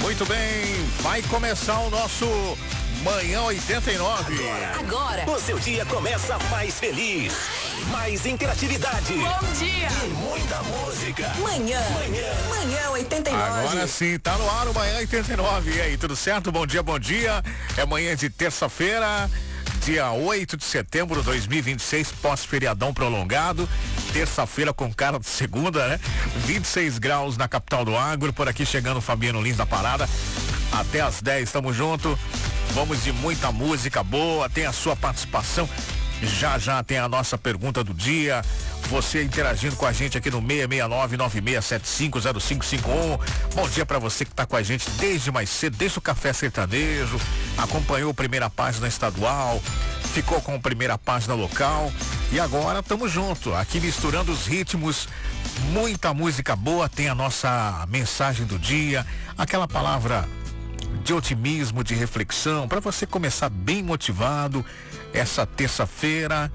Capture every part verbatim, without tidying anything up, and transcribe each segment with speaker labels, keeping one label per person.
Speaker 1: Muito bem, vai começar o nosso Manhã oitenta e nove.
Speaker 2: Agora, agora, o seu dia começa mais feliz, mais interatividade.
Speaker 3: Bom dia.
Speaker 2: E muita música.
Speaker 3: Manhã, manhã, manhã oitenta e nove.
Speaker 1: Agora sim, tá no ar o Manhã oitenta e nove. E aí, tudo certo? Bom dia, bom dia. É manhã de terça-feira, dia oito de setembro de dois mil e vinte e seis, pós-feriadão prolongado. Terça-feira com cara de segunda, né? vinte e seis graus na capital do agro. Por aqui chegando o Fabiano Lins da Parada. Até às dez, estamos juntos. Vamos de muita música boa, tem a sua participação. Já já tem a nossa pergunta do dia. Você interagindo com a gente aqui no seis seis nove, nove seis sete cinco, zero cinco cinco um. Bom dia pra você que tá com a gente desde mais cedo, desde o Café Sertanejo, acompanhou a primeira página estadual, ficou com a primeira página local e agora tamo junto, aqui misturando os ritmos, muita música boa, tem a nossa mensagem do dia, aquela palavra de otimismo, de reflexão, para você começar bem motivado essa terça-feira.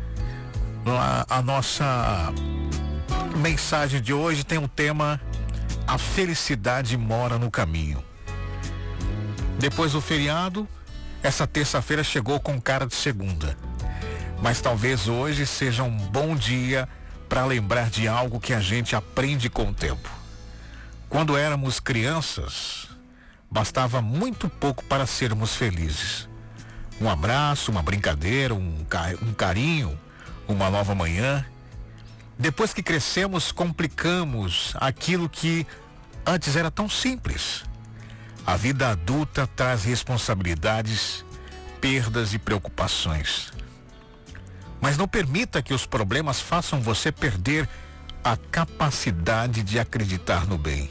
Speaker 1: A, a nossa mensagem de hoje tem um tema: a felicidade mora no caminho. Depois do feriado, essa terça-feira chegou com cara de segunda, mas talvez hoje seja um bom dia para lembrar de algo que a gente aprende com o tempo. Quando éramos crianças, bastava muito pouco para sermos felizes. Um abraço, uma brincadeira, um, um carinho, uma nova manhã. Depois que crescemos, complicamos aquilo que antes era tão simples. A vida adulta traz responsabilidades, perdas e preocupações. Mas não permita que os problemas façam você perder a capacidade de acreditar no bem.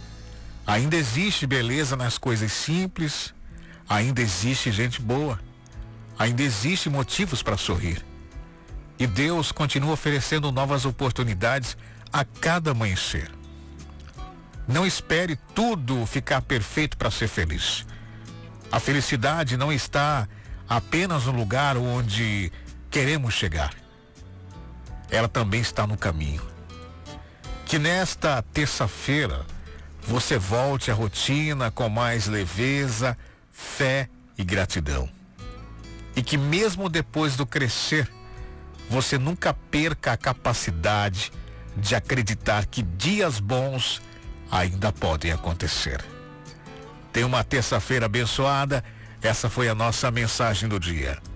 Speaker 1: Ainda existe beleza nas coisas simples, ainda existe gente boa, ainda existe motivos para sorrir. E Deus continua oferecendo novas oportunidades a cada amanhecer. Não espere tudo ficar perfeito para ser feliz. A felicidade não está apenas no lugar onde queremos chegar. Ela também está no caminho. Que nesta terça-feira você volte à rotina com mais leveza, fé e gratidão. E que mesmo depois do crescer, você nunca perca a capacidade de acreditar que dias bons ainda podem acontecer. Tenha uma terça-feira abençoada. Essa foi a nossa mensagem do dia.